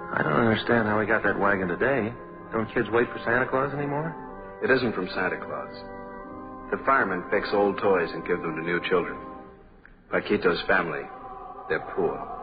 I don't understand how he got that wagon today. Don't kids wait for Santa Claus anymore? It isn't from Santa Claus. The firemen fix old toys and give them to new children. Paquito's family, they're poor.